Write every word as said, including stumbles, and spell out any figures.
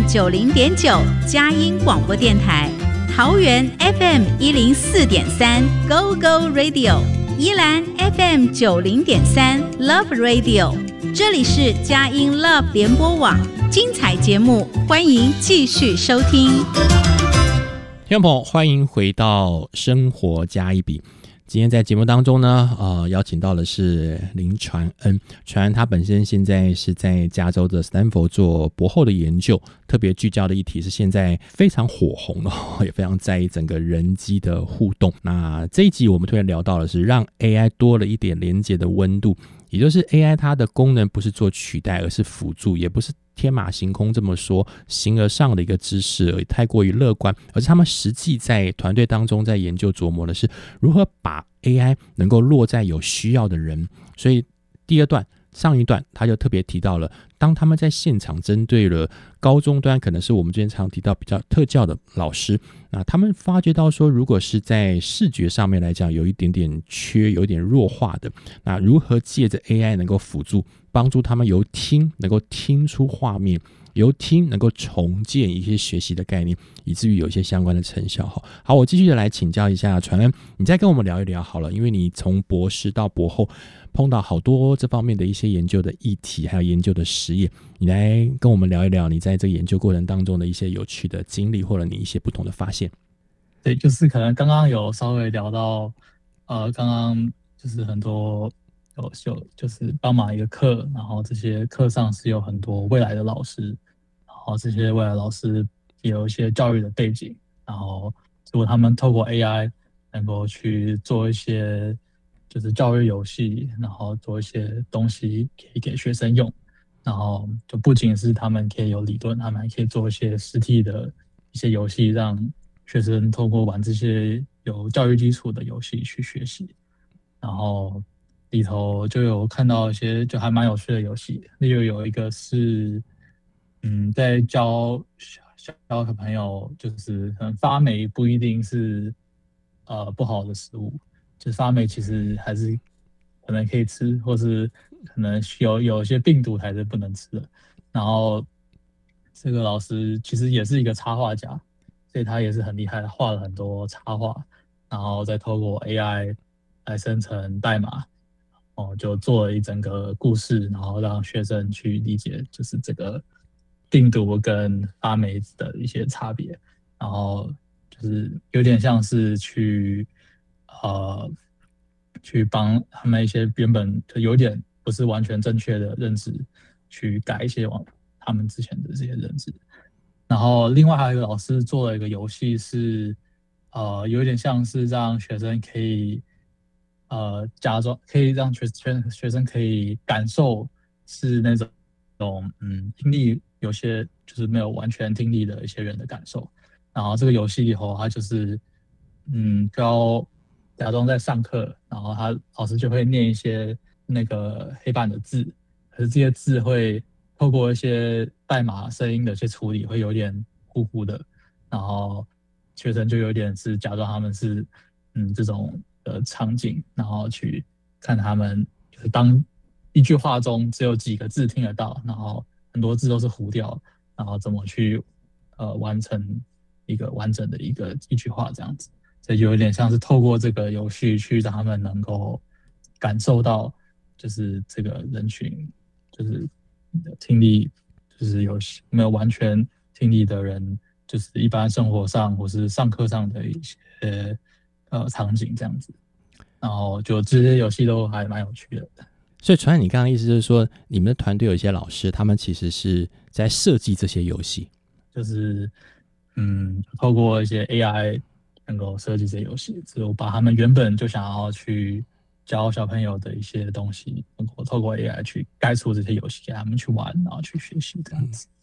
M 九零点九佳音广播电台，桃园 F M 一零四点三 Go Go Radio， 宜兰 F M 九零点三 Love Radio， 这里是佳音 Love 联播网，精彩节目欢迎继续收听。 听众朋友，欢迎回到生活加一笔。今天在节目当中呢，呃，邀请到的是林传恩。传恩他本身现在是在加州的斯坦福做博后的研究，特别聚焦的议题是现在非常火红的，也非常在意整个人机的互动。那这一集我们突然聊到的是让 A I 多了一点连结的温度，也就是 A I 它的功能不是做取代，而是辅助，也不是天马行空这么说形而上的一个知识而已，太过于乐观，而是他们实际在团队当中在研究琢磨的是如何把 A I 能够落在有需要的人。所以第二段上一段他就特别提到了，当他们在现场针对了高中端，可能是我们之前常提到比较特教的老师，那他们发觉到说，如果是在视觉上面来讲有一点点缺，有一点弱化的，那如何借着 A I 能够辅助帮助他们由听能够听出画面，由听能够重建一些学习的概念，以至于有一些相关的成效。好，我继续的来请教一下传恩，你再跟我们聊一聊好了，因为你从博士到博后碰到好多这方面的一些研究的议题，还有研究的实验，你来跟我们聊一聊你在这个研究过程当中的一些有趣的经历，或者你一些不同的发现。 对，就是可能刚刚有稍微聊到，呃，刚刚就是很多有有就是帮忙一个课，然后这些课上是有很多未来的老师，然后这些未来老师也有一些教育的背景，然后如果他们透过 A I 能够去做一些就是教育游戏，然后做一些东西可以给学生用，然后就不仅是他们可以有理论，他们还可以做一些实体的一些游戏，让学生透过玩这些有教育基础的游戏去学习。然后里头就有看到一些就还蛮有趣的游戏，例如有一个是嗯，在教小小朋友，就是可能发霉不一定是呃不好的食物，就是发霉其实还是可能可以吃，或是可能有有一些病毒还是不能吃的。然后这个老师其实也是一个插画家，所以他也是很厉害，画了很多插画，然后再透过 A I 来生成代码，哦，就做了一整个故事，然后让学生去理解，就是这个病毒跟发霉的一些差别，然后就是有点像是去呃去帮他们一些原本就有点不是完全正确的认知，去改一些往他们之前的这些认知。然后另外还有一个老师做了一个游戏是，呃，有点像是让学生可以，呃，假装可以让学学学生可以感受是那种种嗯听力有些就是没有完全听力的一些人的感受。然后这个游戏以后，他就是嗯就要假装在上课，然后他老师就会念一些那个黑板的字，可是这些字会透过一些代码声音的一些处理，会有点糊糊的，然后学生就有点是假装他们是嗯这种的场景，然后去看他们就是当一句话中只有几个字听得到，然后很多字都是糊掉，然后怎么去呃完成一个完整的一个一句话这样子。所以就有点像是透过这个游戏去让他们能够感受到，就是这个人群就是听力就是有没有完全听力的人，就是一般生活上或是上课上的一些呃场景这样子。然后就这些游戏都还蛮有趣的。 所以传你刚刚的意思就是说，你们的团队有一些老师，他们其实是在设计这些游戏， 就是嗯，透过一些 A I 能够设计这些游戏，就把他们原本就想要去教小朋友的一些东西，能够透过 A I 去盖出这些游戏给他们去玩，然后去学习这样子。